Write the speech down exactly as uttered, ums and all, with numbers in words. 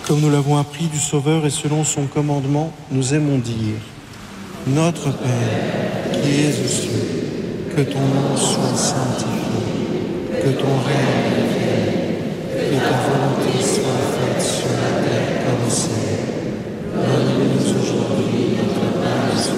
Comme nous l'avons appris du Sauveur et selon son commandement, nous aimons dire : Notre Père, qui es aux cieux, que ton nom soit saint.